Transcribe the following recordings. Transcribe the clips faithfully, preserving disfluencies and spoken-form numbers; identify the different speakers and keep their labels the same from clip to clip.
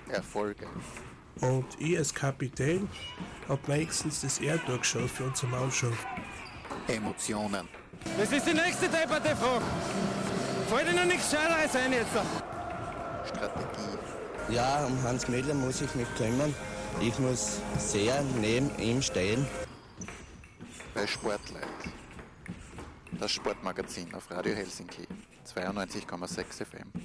Speaker 1: Erfolge.
Speaker 2: Und ich als Kapitän hab meistens das Ehr durchgeschaut für unsere Mannschaft.
Speaker 1: Emotionen.
Speaker 3: Das ist die nächste depperte Frage. Fällt dir noch nichts Scheißeres ein jetzt?
Speaker 1: Strategie.
Speaker 4: Ja, um Hans Müller muss ich mich kümmern. Ich muss sehr neben ihm stehen.
Speaker 1: Bei Sportleit. Das Sportmagazin auf Radio Helsinki. zweiundneunzig Komma sechs F M.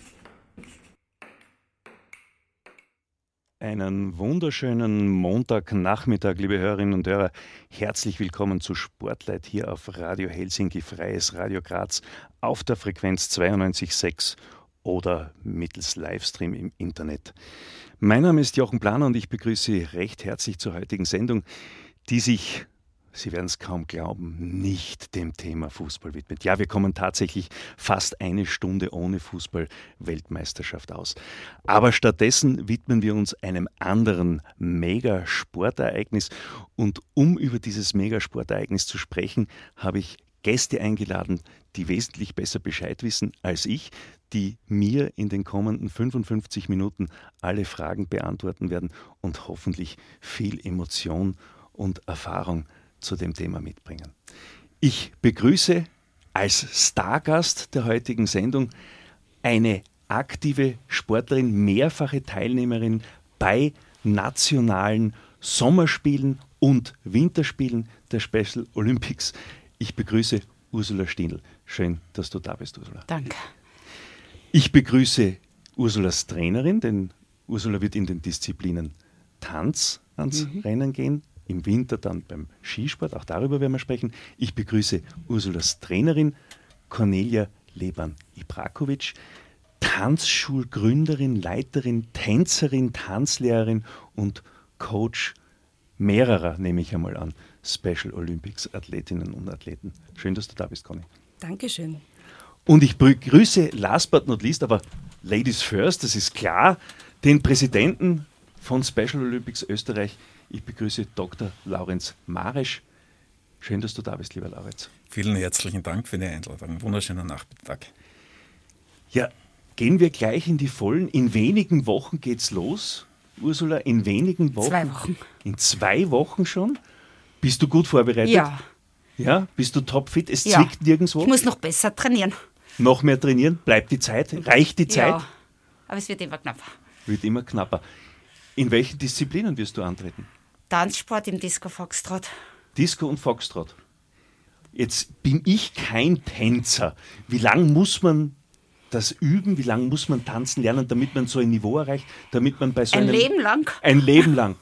Speaker 5: Einen wunderschönen Montagnachmittag, liebe Hörerinnen und Hörer. Herzlich willkommen zu Sportleit hier auf Radio Helsinki, freies Radio Graz, auf der Frequenz zweiundneunzig Komma sechs oder mittels Livestream im Internet. Mein Name ist Jochen Planer und ich begrüße Sie recht herzlich zur heutigen Sendung, die sich, Sie werden es kaum glauben, nicht dem Thema Fußball widmet. Ja, wir kommen tatsächlich fast eine Stunde ohne Fußball-Weltmeisterschaft aus. Aber stattdessen widmen wir uns einem anderen Megasportereignis. Und um über dieses Megasportereignis zu sprechen, habe ich Gäste eingeladen, die wesentlich besser Bescheid wissen als ich, die mir in den kommenden fünfundfünfzig Minuten alle Fragen beantworten werden und hoffentlich viel Emotion und Erfahrung zu dem Thema mitbringen. Ich begrüße als Stargast der heutigen Sendung eine aktive Sportlerin, mehrfache Teilnehmerin bei nationalen Sommerspielen und Winterspielen der Special Olympics. Ich begrüße Ursula Stindl. Schön, dass du da bist, Ursula.
Speaker 6: Danke.
Speaker 5: Ich begrüße Ursulas Trainerin, denn Ursula wird in den Disziplinen Tanz ans mhm. Rennen gehen, im Winter dann beim Skisport, auch darüber werden wir sprechen. Ich begrüße Ursulas Trainerin Cornelia Leban-Ibrakovic, Tanzschulgründerin, Leiterin, Tänzerin, Tanzlehrerin und Coach mehrerer, nehme ich einmal an, Special Olympics Athletinnen und Athleten. Schön, dass du da bist, Conny.
Speaker 6: Dankeschön.
Speaker 5: Und ich begrüße, last but not least, aber Ladies first, das ist klar, den Präsidenten von Special Olympics Österreich. Ich begrüße Doktor Laurenz Maresch. Schön, dass du da bist, lieber Laurenz.
Speaker 7: Vielen herzlichen Dank für die Einladung. Wunderschönen Nachmittag.
Speaker 5: Ja, gehen wir gleich in die Vollen. In wenigen Wochen geht's los, Ursula. In wenigen Wochen.
Speaker 6: Zwei Wochen.
Speaker 5: In zwei Wochen schon? Bist du gut vorbereitet?
Speaker 6: Ja.
Speaker 5: Ja? Bist du topfit? Es
Speaker 6: Ja.
Speaker 5: zwickt nirgendwo?
Speaker 6: Ich muss noch besser trainieren.
Speaker 5: Noch mehr trainieren? Bleibt die Zeit? Reicht die Zeit?
Speaker 6: Ja, aber es wird immer knapper.
Speaker 5: Wird immer knapper. In welchen Disziplinen wirst du antreten?
Speaker 6: Tanzsport im Disco Foxtrot.
Speaker 5: Disco und Foxtrot. Jetzt bin ich kein Tänzer. Wie lange muss man das üben? Wie lange muss man tanzen lernen, damit man so ein Niveau erreicht? Damit man bei so
Speaker 6: Ein
Speaker 5: einem,
Speaker 6: Leben lang.
Speaker 5: Ein Leben lang.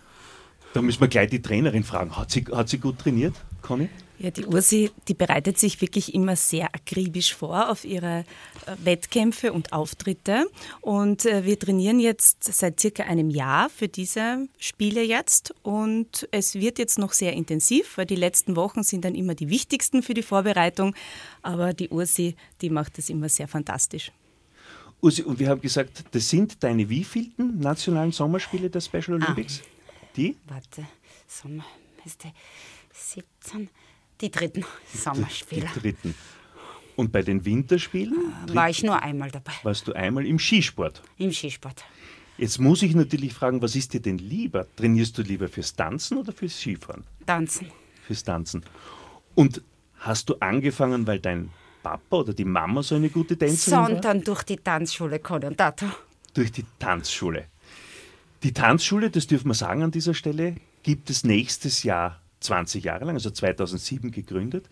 Speaker 5: Da müssen wir gleich die Trainerin fragen. Hat sie, hat sie gut trainiert, Conny?
Speaker 6: Ja, die Ursi, die bereitet sich wirklich immer sehr akribisch vor auf ihre äh, Wettkämpfe und Auftritte. Und äh, wir trainieren jetzt seit circa einem Jahr für diese Spiele jetzt. Und es wird jetzt noch sehr intensiv, weil die letzten Wochen sind dann immer die wichtigsten für die Vorbereitung. Aber die Ursi, die macht das immer sehr fantastisch.
Speaker 5: Ursi, und wir haben gesagt, das sind deine wievielten nationalen Sommerspiele der Special Olympics? Ah. Die?
Speaker 6: Warte, Sommer, ist siebzehn... Die dritten Sommerspiele.
Speaker 5: Die dritten. Und bei den Winterspielen?
Speaker 6: Äh, war ich nur einmal dabei.
Speaker 5: Warst du einmal im Skisport?
Speaker 6: Im Skisport.
Speaker 5: Jetzt muss ich natürlich fragen, was ist dir denn lieber? Trainierst du lieber fürs Tanzen oder fürs Skifahren?
Speaker 6: Tanzen.
Speaker 5: Fürs Tanzen. Und hast du angefangen, weil dein Papa oder die Mama so eine gute Tänzerin war?
Speaker 6: Sondern durch die Tanzschule Konontato.
Speaker 5: Durch die Tanzschule. Die Tanzschule, das dürfen wir sagen an dieser Stelle, gibt es nächstes Jahr zwanzig Jahre lang, also zweitausendsieben gegründet.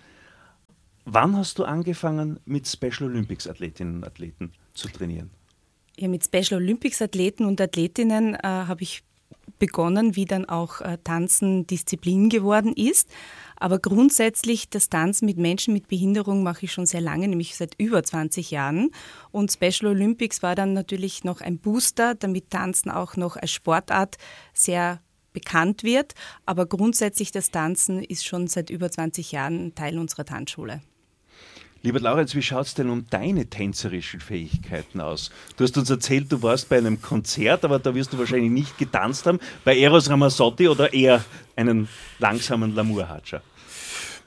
Speaker 5: Wann hast du angefangen, mit Special Olympics Athletinnen und Athleten zu trainieren?
Speaker 6: Ja, mit Special Olympics Athleten und Athletinnen äh, habe ich begonnen, wie dann auch äh, Tanzen Disziplin geworden ist. Aber grundsätzlich das Tanzen mit Menschen mit Behinderung mache ich schon sehr lange, nämlich seit über zwanzig Jahren. Und Special Olympics war dann natürlich noch ein Booster, damit Tanzen auch noch als Sportart sehr bekannt wird, aber grundsätzlich das Tanzen ist schon seit über zwanzig Jahren Teil unserer Tanzschule.
Speaker 5: Lieber Laurenz, wie schaut es denn um deine tänzerischen Fähigkeiten aus? Du hast uns erzählt, du warst bei einem Konzert, aber da wirst du wahrscheinlich nicht getanzt haben, bei Eros Ramazzotti oder eher einen langsamen Lamour-Hatscher?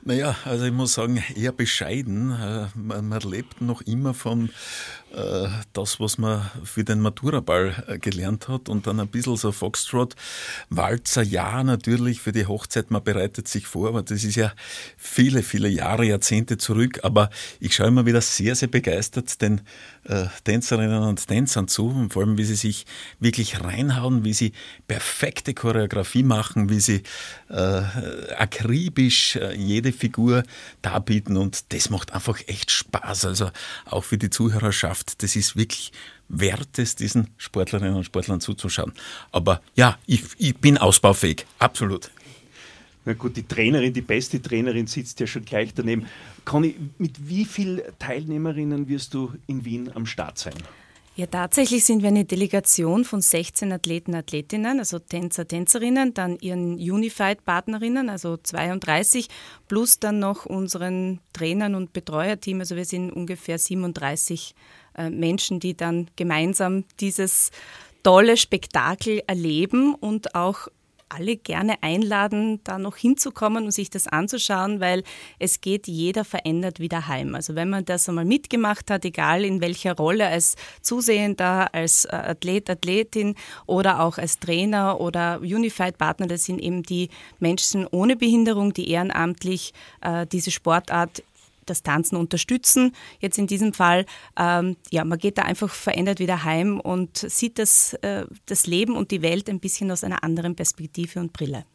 Speaker 7: Naja, also ich muss sagen, eher bescheiden. Man, man lebt noch immer von äh, das, was man für den Maturaball gelernt hat und dann ein bisschen so Foxtrot, Walzer, ja natürlich für die Hochzeit, man bereitet sich vor, aber das ist ja viele, viele Jahre, Jahrzehnte zurück, aber ich schaue immer wieder sehr, sehr begeistert den äh, Tänzerinnen und Tänzern zu und vor allem, wie sie sich wirklich reinhauen, wie sie perfekte Choreografie machen, wie sie äh, akribisch äh, jede Figur darbieten und das macht einfach echt Spaß, also auch für die Zuhörerschaft, das ist wirklich wert es, diesen Sportlerinnen und Sportlern zuzuschauen. Aber ja, ich, ich bin ausbaufähig, absolut.
Speaker 5: Na gut, die Trainerin, die beste Trainerin sitzt ja schon gleich daneben. Conny, mit wie vielen Teilnehmerinnen wirst du in Wien am Start sein?
Speaker 6: Ja, tatsächlich sind wir eine Delegation von sechzehn Athleten, Athletinnen, also Tänzer, Tänzerinnen, dann ihren Unified-Partnerinnen, also zweiunddreißig, plus dann noch unseren Trainern und Betreuerteam. Also wir sind ungefähr siebenunddreißig äh, Menschen, die dann gemeinsam dieses tolle Spektakel erleben und auch alle gerne einladen, da noch hinzukommen und sich das anzuschauen, weil es geht jeder verändert wieder heim. Also wenn man das einmal mitgemacht hat, egal in welcher Rolle, als Zusehender, als Athlet, Athletin oder auch als Trainer oder Unified-Partner, das sind eben die Menschen ohne Behinderung, die ehrenamtlich äh, diese Sportart, das Tanzen unterstützen. Jetzt in diesem Fall, ähm, ja, man geht da einfach verändert wieder heim und sieht das, äh, das Leben und die Welt ein bisschen aus einer anderen Perspektive und Brille.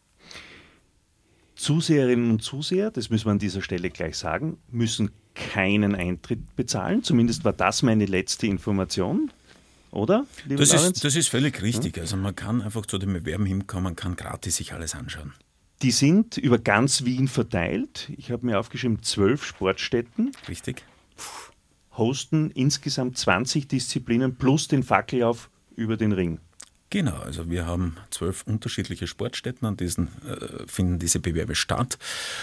Speaker 5: Zuseherinnen und Zuseher, das müssen wir an dieser Stelle gleich sagen, müssen keinen Eintritt bezahlen. Zumindest war das meine letzte Information. Oder?
Speaker 7: Das ist, das ist völlig richtig. Also man kann einfach zu den Bewerben hinkommen, kann gratis sich alles anschauen.
Speaker 5: Die sind über ganz Wien verteilt. Ich habe mir aufgeschrieben, zwölf Sportstätten.
Speaker 7: Richtig.
Speaker 5: Hosten insgesamt zwanzig Disziplinen plus den Fackellauf über den Ring.
Speaker 7: Genau, also wir haben zwölf unterschiedliche Sportstätten, an diesen äh, finden diese Bewerbe statt,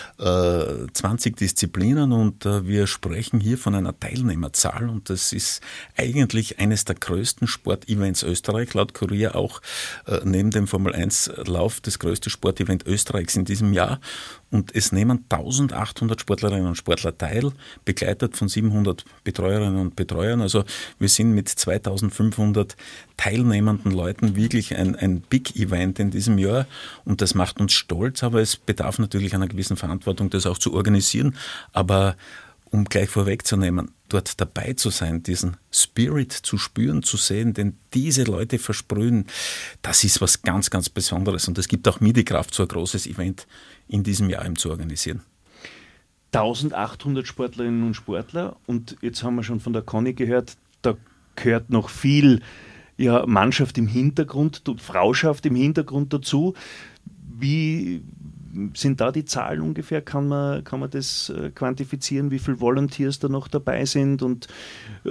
Speaker 7: äh, zwanzig Disziplinen und äh, wir sprechen hier von einer Teilnehmerzahl und das ist eigentlich eines der größten Sportevents Österreich, laut Kurier auch äh, neben dem Formel eins Lauf das größte Sportevent Österreichs in diesem Jahr und es nehmen eintausendachthundert Sportlerinnen und Sportler teil, begleitet von siebenhundert Betreuerinnen und Betreuern, also wir sind mit zweitausendfünfhundert teilnehmenden Leuten wirklich ein, ein Big-Event in diesem Jahr und das macht uns stolz, aber es bedarf natürlich einer gewissen Verantwortung, das auch zu organisieren. Aber um gleich vorwegzunehmen, dort dabei zu sein, diesen Spirit zu spüren, zu sehen, den diese Leute versprühen, das ist was ganz, ganz Besonderes und es gibt auch mir die Kraft, so ein großes Event in diesem Jahr eben zu organisieren.
Speaker 5: eintausendachthundert Sportlerinnen und Sportler und jetzt haben wir schon von der Conny gehört, da gehört noch viel ja, Mannschaft im Hintergrund, Frauschaft im Hintergrund dazu. Wie sind da die Zahlen ungefähr? Kann man, kann man das äh, quantifizieren, wie viele Volunteers da noch dabei sind und äh,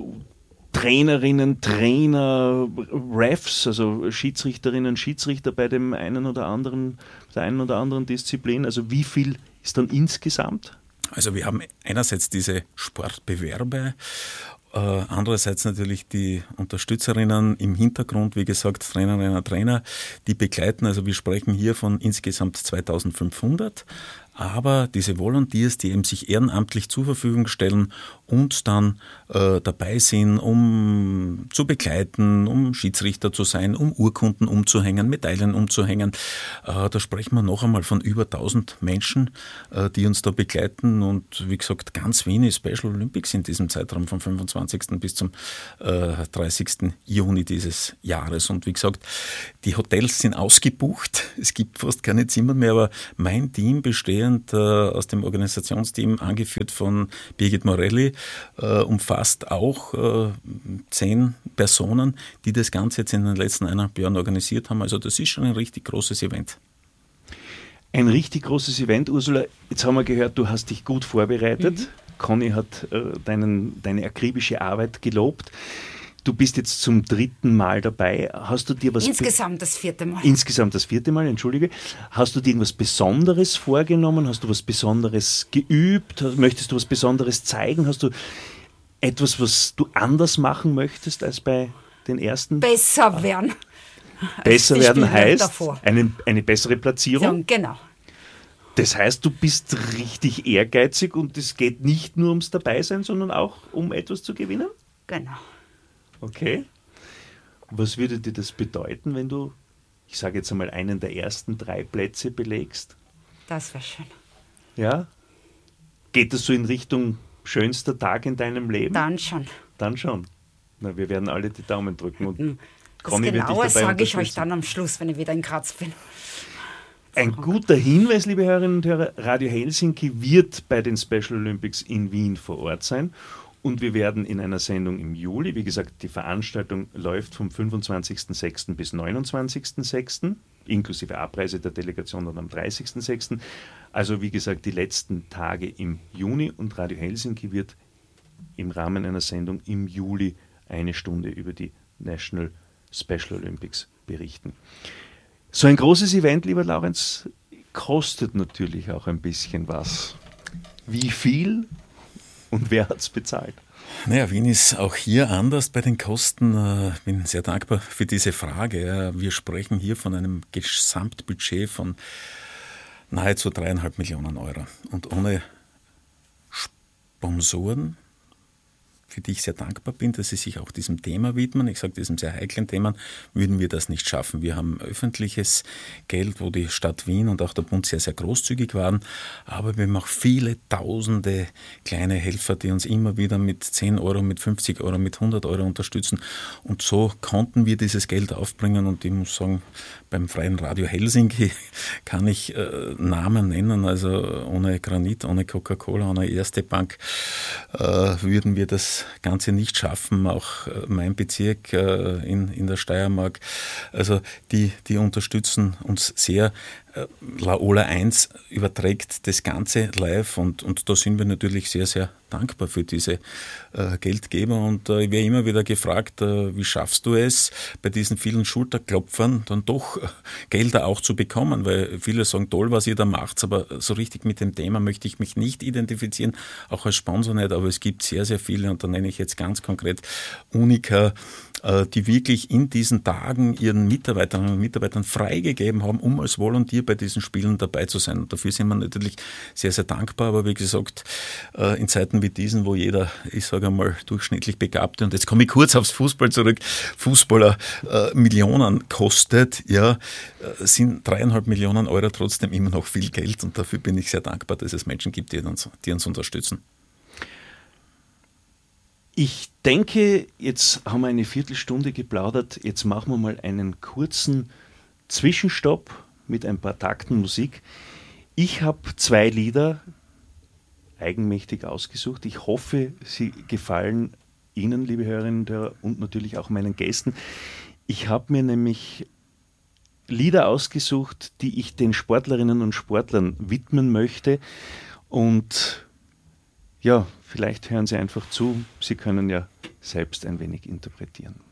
Speaker 5: Trainerinnen, Trainer, Refs, also Schiedsrichterinnen, Schiedsrichter bei dem einen oder anderen, der einen oder anderen Disziplin. Also wie viel ist dann insgesamt?
Speaker 7: Also wir haben einerseits diese Sportbewerbe, äh, andererseits natürlich die Unterstützerinnen im Hintergrund, wie gesagt, Trainerinnen und Trainer, die begleiten. Also wir sprechen hier von insgesamt zweitausendfünfhundert. Aber diese Volunteers, die eben sich ehrenamtlich zur Verfügung stellen und dann äh, dabei sind, um zu begleiten, um Schiedsrichter zu sein, um Urkunden umzuhängen, Medaillen umzuhängen. Äh, da sprechen wir noch einmal von über tausend Menschen, äh, die uns da begleiten. Und wie gesagt, ganz Wien ist Special Olympics in diesem Zeitraum vom fünfundzwanzigsten bis zum äh, dreißigsten Juni dieses Jahres. Und wie gesagt, die Hotels sind ausgebucht. Es gibt fast keine Zimmer mehr, aber mein Team besteht aus dem Organisationsteam, angeführt von Birgit Morelli, äh, umfasst auch äh, zehn Personen, die das Ganze jetzt in den letzten eineinhalb Jahren organisiert haben. Also das ist schon ein richtig großes Event.
Speaker 5: Ein richtig großes Event, Ursula. Jetzt haben wir gehört, du hast dich gut vorbereitet. Mhm. Conny hat äh, deinen, deine akribische Arbeit gelobt. Du bist jetzt zum dritten Mal dabei. Hast du dir was
Speaker 8: Insgesamt das vierte Mal.
Speaker 5: Insgesamt das vierte Mal, entschuldige. Hast du dir irgendwas Besonderes vorgenommen? Hast du was Besonderes geübt? Möchtest du was Besonderes zeigen? Hast du etwas, was du anders machen möchtest als bei den ersten?
Speaker 8: Besser werden.
Speaker 5: Besser werden heißt eine, eine bessere Platzierung?
Speaker 8: Ja, genau.
Speaker 5: Das heißt, du bist richtig ehrgeizig und es geht nicht nur ums Dabeisein, sondern auch um etwas zu gewinnen?
Speaker 8: Genau.
Speaker 5: Okay. Was würde dir das bedeuten, wenn du, ich sage jetzt einmal, einen der ersten drei Plätze belegst?
Speaker 8: Das wäre schön.
Speaker 5: Ja? Geht das so in Richtung schönster Tag in deinem Leben?
Speaker 8: Dann schon.
Speaker 5: Dann schon. Na, wir werden alle die Daumen drücken. Und
Speaker 8: Das
Speaker 5: Conny wird dich
Speaker 8: Genaue
Speaker 5: dabei
Speaker 8: sage ich euch
Speaker 5: unterstützen.
Speaker 8: dann am Schluss, wenn ich wieder in Graz bin.
Speaker 5: Ein guter Hinweis, liebe Hörerinnen und Hörer, Radio Helsinki wird bei den Special Olympics in Wien vor Ort sein und wir werden in einer Sendung im Juli, wie gesagt, die Veranstaltung läuft vom fünfundzwanzigsten sechsten bis neunundzwanzigsten sechsten inklusive Abreise der Delegation dann am dreißigsten sechsten Also wie gesagt, die letzten Tage im Juni und Radio Helsinki wird im Rahmen einer Sendung im Juli eine Stunde über die National Special Olympics berichten. So ein großes Event, lieber Laurenz, kostet natürlich auch ein bisschen was. Wie viel und wer hat es bezahlt?
Speaker 7: Naja, Wien ist auch hier anders bei den Kosten. Ich bin sehr dankbar für diese Frage. Wir sprechen hier von einem Gesamtbudget von nahezu dreieinhalb Millionen Euro. Und ohne Sponsoren, für die ich sehr dankbar bin, dass sie sich auch diesem Thema widmen. Ich sage, diesem sehr heiklen Thema, würden wir das nicht schaffen. Wir haben öffentliches Geld, wo die Stadt Wien und auch der Bund sehr, sehr großzügig waren. Aber wir haben auch viele tausende kleine Helfer, die uns immer wieder mit zehn Euro, mit fünfzig Euro, mit hundert Euro unterstützen. Und so konnten wir dieses Geld aufbringen. Und ich muss sagen, beim Freien Radio Helsinki kann ich äh, Namen nennen. Also ohne Granit, ohne Coca-Cola, ohne Erste Bank äh, würden wir das Ganze nicht schaffen, auch mein Bezirk äh, in, in der Steiermark. Also die, die unterstützen uns sehr. Laola eins überträgt das Ganze live und, und da sind wir natürlich sehr, sehr dankbar für diese äh, Geldgeber und äh, ich werde immer wieder gefragt, äh, wie schaffst du es, bei diesen vielen Schulterklopfern dann doch äh, Gelder auch zu bekommen, weil viele sagen, toll, was ihr da macht, aber so richtig mit dem Thema möchte ich mich nicht identifizieren, auch als Sponsor nicht, aber es gibt sehr, sehr viele und da nenne ich jetzt ganz konkret Unica, äh, die wirklich in diesen Tagen ihren Mitarbeiterinnen und Mitarbeitern freigegeben haben, um als Volontär bei diesen Spielen dabei zu sein. Und dafür sind wir natürlich sehr, sehr dankbar. Aber wie gesagt, in Zeiten wie diesen, wo jeder, ich sage einmal, durchschnittlich Begabte, und jetzt komme ich kurz aufs Fußball zurück, Fußballer äh, Millionen kostet, ja, sind dreieinhalb Millionen Euro trotzdem immer noch viel Geld. Und dafür bin ich sehr dankbar, dass es Menschen gibt, die uns, die uns unterstützen.
Speaker 5: Ich denke, jetzt haben wir eine Viertelstunde geplaudert. Jetzt machen wir mal einen kurzen Zwischenstopp mit ein paar Takten Musik. Ich habe zwei Lieder eigenmächtig ausgesucht. Ich hoffe, sie gefallen Ihnen, liebe Hörerinnen und Hörer, und natürlich auch meinen Gästen. Ich habe mir nämlich Lieder ausgesucht, die ich den Sportlerinnen und Sportlern widmen möchte. Und ja, vielleicht hören Sie einfach zu. Sie können ja selbst ein wenig interpretieren.